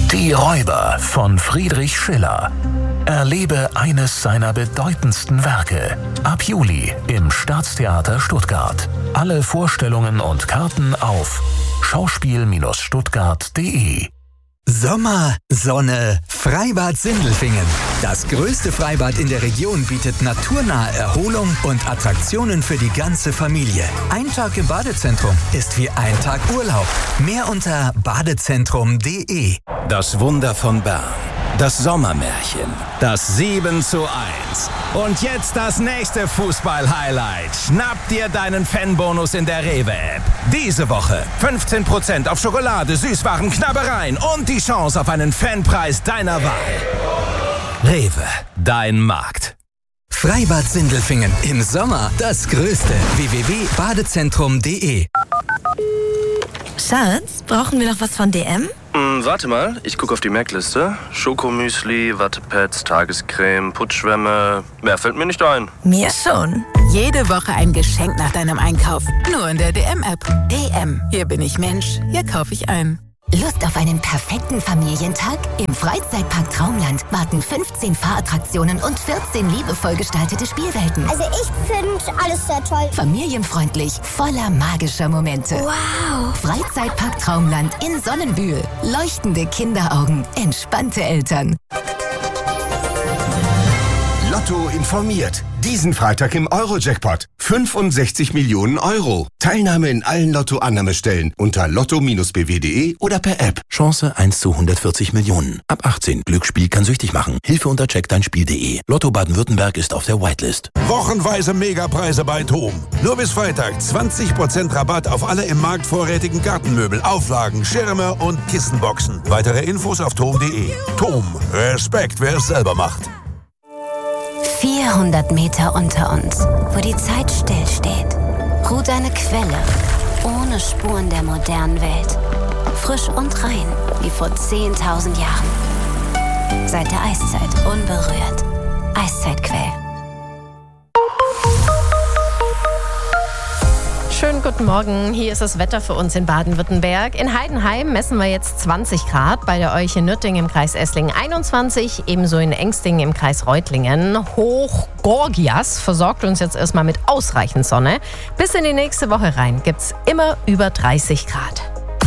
Die Räuber von Friedrich Schiller. Erlebe eines seiner bedeutendsten Werke. Ab Juli im Staatstheater Stuttgart. Alle Vorstellungen und Karten auf schauspiel-stuttgart.de. Sommer, Sonne, Freibad Sindelfingen. Das größte Freibad in der Region bietet naturnahe Erholung und Attraktionen für die ganze Familie. Ein Tag im Badezentrum ist wie ein Tag Urlaub. Mehr unter badezentrum.de. Das Wunder von Bern. Das Sommermärchen. Das 7:1. Und jetzt das nächste Fußball-Highlight. Schnapp dir deinen Fanbonus in der Rewe-App. Diese Woche 15% auf Schokolade, Süßwaren, Knabbereien und die Chance auf einen Fanpreis deiner Wahl. Rewe, dein Markt. Freibad Sindelfingen im Sommer das Größte. www.badezentrum.de. Schatz, brauchen wir noch was von DM? Warte mal, ich gucke auf die Merkliste. Schokomüsli, Wattepads, Tagescreme, Putzschwämme. Mehr fällt mir nicht ein. Mir schon. Jede Woche ein Geschenk nach deinem Einkauf. Nur in der DM-App. DM. Hier bin ich Mensch. Hier kaufe ich ein. Lust auf einen perfekten Familientag? Im Freizeitpark Traumland warten 15 Fahrattraktionen und 14 liebevoll gestaltete Spielwelten. Also ich finde alles sehr toll. Familienfreundlich, voller magischer Momente. Wow. Freizeitpark Traumland in Sonnenbühl. Leuchtende Kinderaugen, entspannte Eltern. Lotto informiert. Diesen Freitag im Euro-Jackpot. 65 Millionen Euro. Teilnahme in allen Lotto-Annahmestellen unter lotto-bw.de oder per App. Chance 1 zu 140 Millionen. Ab 18. Glücksspiel kann süchtig machen. Hilfe unter checkdeinspiel.de. Lotto Baden-Württemberg ist auf der Whitelist. Wochenweise Megapreise bei TOM. Nur bis Freitag 20% Rabatt auf alle im Markt vorrätigen Gartenmöbel, Auflagen, Schirme und Kissenboxen. Weitere Infos auf tom.de. TOM. Respekt, wer es selber macht. 400 Meter unter uns, wo die Zeit stillsteht, ruht eine Quelle, ohne Spuren der modernen Welt. Frisch und rein, wie vor 10.000 Jahren. Seit der Eiszeit unberührt. Eiszeitquell. Schönen guten Morgen, hier ist das Wetter für uns in Baden-Württemberg. In Heidenheim messen wir jetzt 20 Grad, bei der Euche Nürtingen im Kreis Esslingen 21, ebenso in Engstingen im Kreis Reutlingen. Hochgorgias versorgt uns jetzt erstmal mit ausreichend Sonne. Bis in die nächste Woche rein gibt's immer über 30 Grad.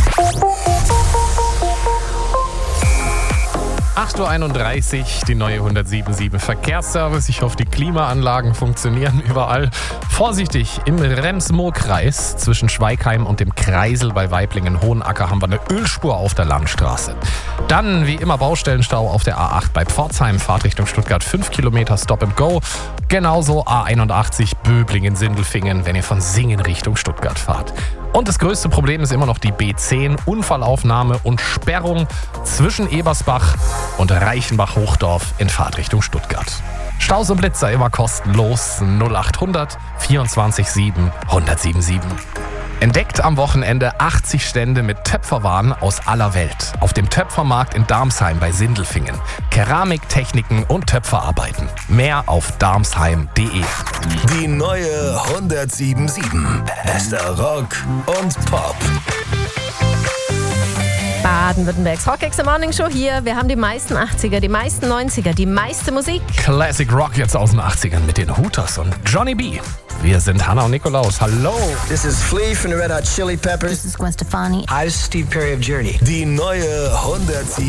8.31 Uhr, die neue 107.7 Verkehrsservice. Ich hoffe, die Klimaanlagen funktionieren überall. Vorsichtig, im Rems-Murr-Kreis zwischen Schweigheim und dem Kreisel bei Weiblingen-Hohenacker haben wir eine Ölspur auf der Landstraße. Dann, wie immer, Baustellenstau auf der A8 bei Pforzheim, Fahrtrichtung Stuttgart, 5 Kilometer Stop and Go. Genauso A81 Böblingen-Sindelfingen, wenn ihr von Singen Richtung Stuttgart fahrt. Und das größte Problem ist immer noch die B10, Unfallaufnahme und Sperrung zwischen Ebersbach und Reichenbach-Hochdorf in Fahrtrichtung Stuttgart. Staus und Blitzer immer kostenlos 0800 24 7 1077. Entdeckt am Wochenende 80 Stände mit Töpferwaren aus aller Welt. Auf dem Töpfermarkt in Darmsheim bei Sindelfingen. Keramik, Techniken und Töpferarbeiten. Mehr auf darmsheim.de. Die neue 107.7. Bester Rock und Pop. Baden-Württembergs Rock X Morning Show hier. Wir haben die meisten 80er, die meisten 90er, die meiste Musik. Classic Rock jetzt aus den 80ern mit den Hooters und Johnny B. Wir sind Hannah und Nikolaus. Hallo. This is Flea from the Red Hot Chili Peppers. This is Gwen Stefani. Hi, this is Steve Perry of Journey. Die neue 107.7.